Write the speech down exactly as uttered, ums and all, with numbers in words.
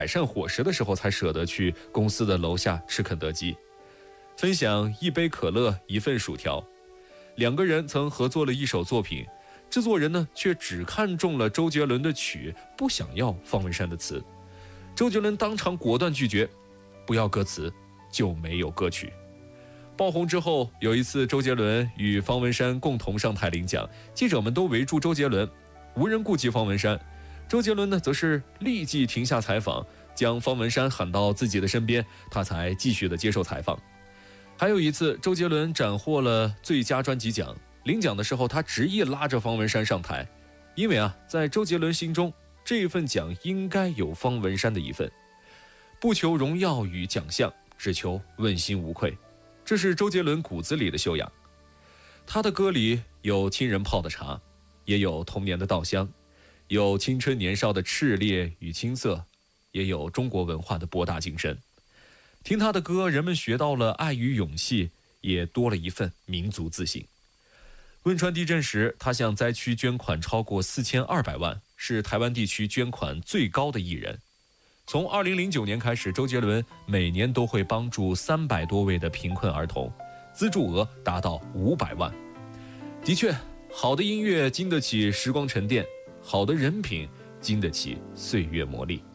改善伙食的时候才舍得去公司的楼下吃肯德基。分享一杯可乐一份薯条，两个人曾合作了一首作品，制作人呢却只看中了周杰伦的曲，不想要方文山的词。周杰伦当场果断拒绝，不要歌词就没有歌曲。爆红之后，有一次周杰伦与方文山共同上台领奖，记者们都围住周杰伦，无人顾及方文山。周杰伦呢则是立即停下采访，将方文山喊到自己的身边，他才继续的接受采访。还有一次，周杰伦斩获了最佳专辑奖，领奖的时候他执意拉着方文山上台，因为啊，在周杰伦心中，这份奖应该有方文山的一份。不求荣耀与奖项，只求问心无愧，这是周杰伦骨子里的修养。他的歌里有亲人泡的茶，也有童年的稻香，有青春年少的炽烈与青涩，也有中国文化的博大精深。听他的歌，人们学到了爱与勇气，也多了一份民族自信。汶川地震时，他向灾区捐款超过四千二百万，是台湾地区捐款最高的艺人。从二零零九年开始，周杰伦每年都会帮助三百多位的贫困儿童，资助额达到五百万。的确，好的音乐经得起时光沉淀，好的人品经得起岁月磨砺。